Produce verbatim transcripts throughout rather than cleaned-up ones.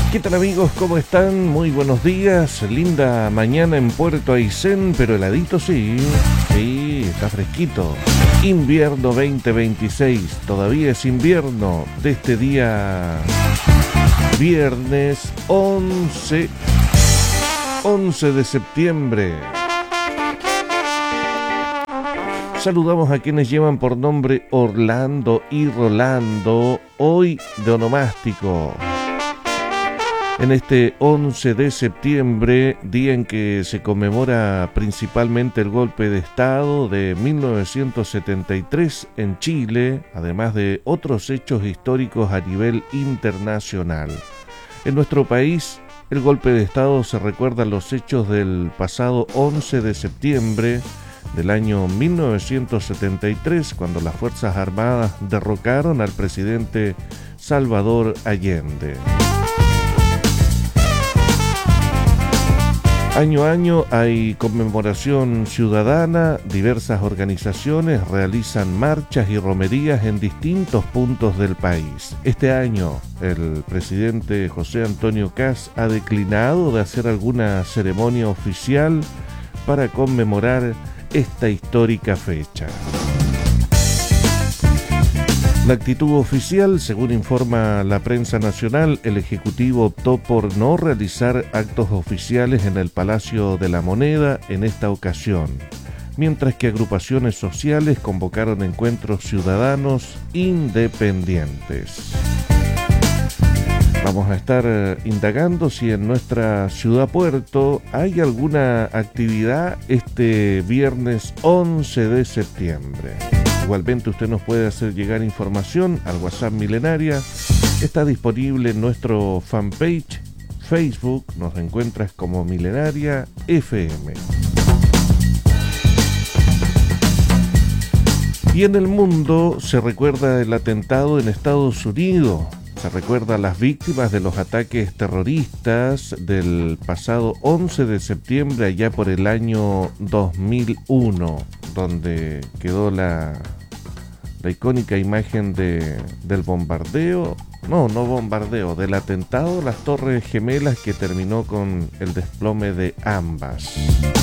¿Qué tal amigos? ¿Cómo están? Muy buenos días. Linda mañana en Puerto Aysén, pero heladito sí. Sí, está fresquito. Invierno veinte veintiséis. Todavía es invierno de este día viernes once de septiembre. Saludamos a quienes llevan por nombre Orlando y Rolando, hoy de onomástico. En este once de septiembre, día en que se conmemora principalmente el golpe de Estado de mil novecientos setenta y tres en Chile, además de otros hechos históricos a nivel internacional. En nuestro país, el golpe de Estado se recuerda los hechos del pasado once de septiembre del año mil novecientos setenta y tres, cuando las Fuerzas Armadas derrocaron al presidente Salvador Allende. Año a año hay conmemoración ciudadana, diversas organizaciones realizan marchas y romerías en distintos puntos del país. Este año, el presidente José Antonio Kast ha declinado de hacer alguna ceremonia oficial para conmemorar esta histórica fecha. La actitud oficial, según informa la prensa nacional, el Ejecutivo optó por no realizar actos oficiales en el Palacio de la Moneda en esta ocasión, mientras que agrupaciones sociales convocaron encuentros ciudadanos independientes. Vamos a estar indagando si en nuestra ciudad puerto hay alguna actividad este viernes once de septiembre. Igualmente usted nos puede hacer llegar información al WhatsApp Milenaria. Está disponible en nuestro fanpage Facebook. Nos encuentras como Milenaria F M. Y en el mundo se recuerda el atentado en Estados Unidos. Se recuerda a las víctimas de los ataques terroristas del pasado once de septiembre allá por el año dos mil uno, donde quedó la, la icónica imagen de, del bombardeo, no, no bombardeo, del atentado a las Torres Gemelas que terminó con el desplome de ambas.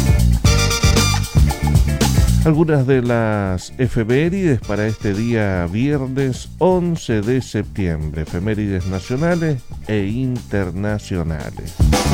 Algunas de las efemérides para este día viernes once de septiembre, efemérides nacionales e internacionales.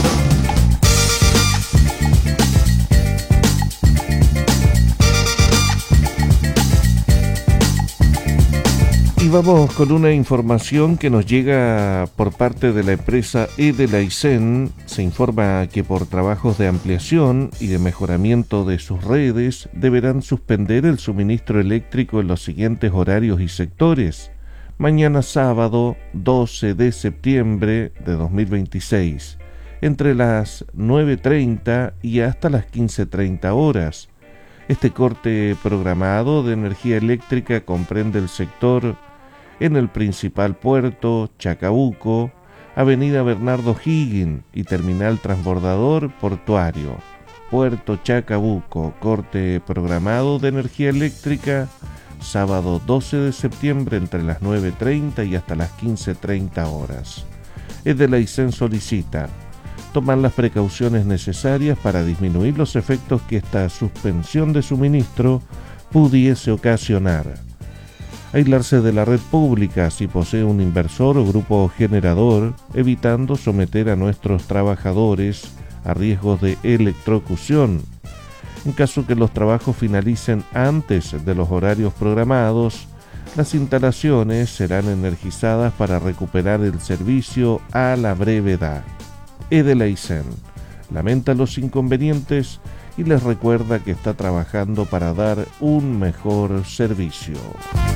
Y vamos con una información que nos llega por parte de la empresa Edel Aysén. Se informa que por trabajos de ampliación y de mejoramiento de sus redes deberán suspender el suministro eléctrico en los siguientes horarios y sectores. Mañana sábado doce de septiembre de dos mil veintiséis, entre las nueve treinta y hasta las quince treinta horas. Este corte programado de energía eléctrica comprende el sector en el principal puerto, Chacabuco, Avenida Bernardo Higgins y Terminal Transbordador Portuario. Puerto Chacabuco, corte programado de energía eléctrica, sábado doce de septiembre entre las nueve treinta y hasta las quince treinta horas. Edel Aysén solicita tomar las precauciones necesarias para disminuir los efectos que esta suspensión de suministro pudiese ocasionar. Aislarse de la red pública si posee un inversor o grupo generador, evitando someter a nuestros trabajadores a riesgos de electrocución. En caso que los trabajos finalicen antes de los horarios programados, las instalaciones serán energizadas para recuperar el servicio a la brevedad. Edel Aysén lamenta los inconvenientes y les recuerda que está trabajando para dar un mejor servicio.